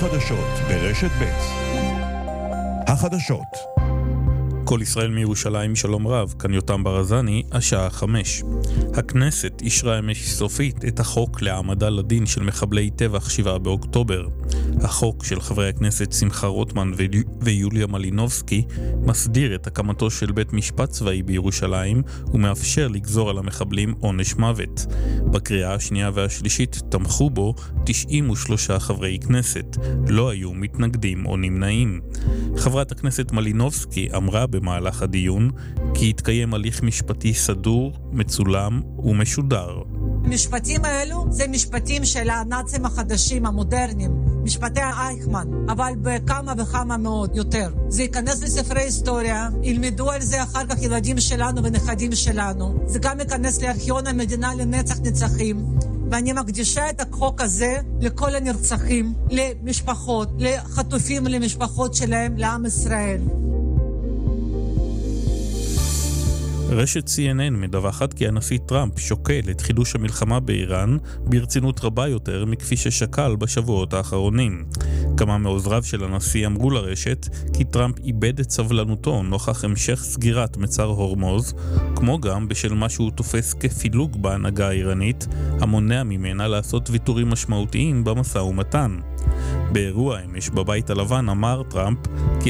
החדשות ברשת ב'. החדשות. כל ישראל מירושלים, שלום רב, כאן יותם ברזני, השעה 5. הכנסת אישרה אמש סופית את החוק להעמדה לדין של מחבלי טבח 7 באוקטובר. החוק של חברי הכנסת שמחה רוטמן ויוליה מלינובסקי מסדיר את הקמתו של בית משפט צבאי בירושלים ומאפשר לגזור על המחבלים עונש מוות. בקריאה השנייה והשלישית תמכו בו 93 חברי כנסת. לא היו מתנגדים או נמנעים. חברת הכנסת מלינובסקי אמרה במהלך הדיון כי יתקיים הליך משפטי סדור, מצולם ומשודר. המשפטים האלו זה משפטים של הנאצים החדשים המודרניים, משפטי אייכמן, אבל בכמה וכמה מאוד יותר. זה ייכנס לספרי היסטוריה, ילמדו על זה אחר כך ילדים שלנו ונכדים שלנו. זה גם ייכנס לארכיון המדינה לנצח נצחים. ואני מקדישה את החוק הזה לכל הנרצחים, למשפחות, לחטופים, למשפחות שלהם, לעם ישראל. רשת CNN מדווחת כי הנשיא טראמפ שוקל את חידוש המלחמה באיראן ברצינות רבה יותר מכפי ששקל בשבועות האחרונים. כמה מעוזריו של הנשיא אמרו לרשת כי טראמפ איבד את סבלנותו נוכח המשך סגירת מצר הורמוז, כמו גם בשל מה שהוא תופס כפילוג בהנהגה האיראנית, המונע ממנה לעשות ויתורים משמעותיים במשא ומתן. באירוע אמש בבית הלבן אמר טראמפ כי